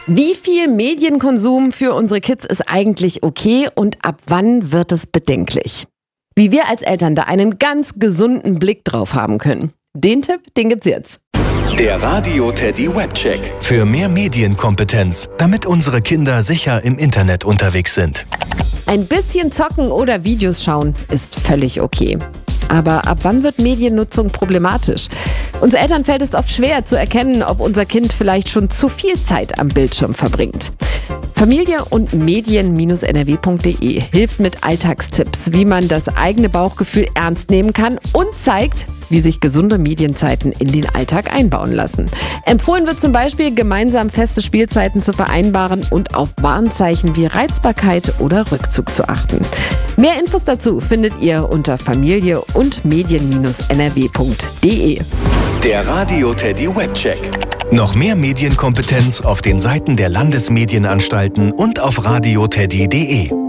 Wie viel Medienkonsum für unsere Kids ist eigentlich okay und ab wann wird es bedenklich? Wie wir als Eltern da einen ganz gesunden Blick drauf haben können. Den Tipp, den gibt's jetzt. Der Radio Teddy Webcheck. Für mehr Medienkompetenz, damit unsere Kinder sicher im Internet unterwegs sind. Ein bisschen zocken oder Videos schauen ist völlig okay. Aber ab wann wird Mediennutzung problematisch? Uns Eltern fällt es oft schwer zu erkennen, ob unser Kind vielleicht schon zu viel Zeit am Bildschirm verbringt. Familie und medien-nrw.de hilft mit Alltagstipps, wie man das eigene Bauchgefühl ernst nehmen kann und zeigt, wie sich gesunde Medienzeiten in den Alltag einbauen lassen. Empfohlen wird zum Beispiel, gemeinsam feste Spielzeiten zu vereinbaren und auf Warnzeichen wie Reizbarkeit oder Rückzug zu achten. Mehr Infos dazu findet ihr unter Familie und medien-nrw.de. Der Radio Teddy Webcheck. Noch mehr Medienkompetenz auf den Seiten der Landesmedienanstalten und auf radioteddy.de.